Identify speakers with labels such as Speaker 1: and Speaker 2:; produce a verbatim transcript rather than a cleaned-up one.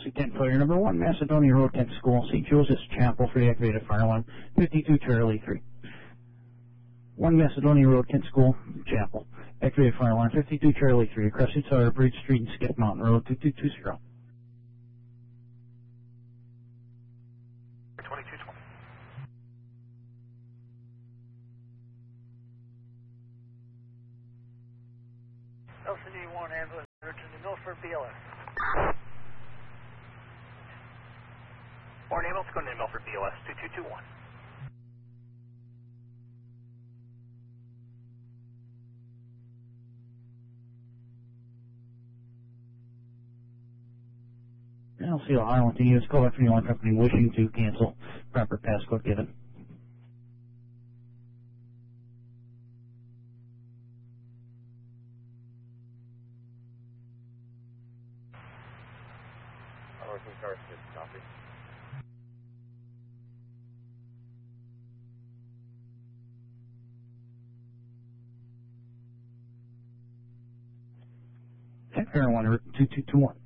Speaker 1: Kent Failure number one, Macedonia Road, Kent School, Saint Joseph's Chapel, free activated fire alarm, fifty-two Charlie three. one Macedonia Road, Kent School, Chapel, activated fire alarm, fifty-two Charlie three, across Tower, Bridge Street and Skip Mountain Road, two two two zero.
Speaker 2: twenty-two twenty.
Speaker 3: L C D one ambulance, Richard Milford, B L S.
Speaker 2: Warren ambulance going to Milford, B L S, two two two one.
Speaker 1: L C L Arlington units, call back from the alarm company wishing to cancel. Proper passcode given.
Speaker 2: Arlington Car six, copy.
Speaker 1: Kent Fair one, two two two one.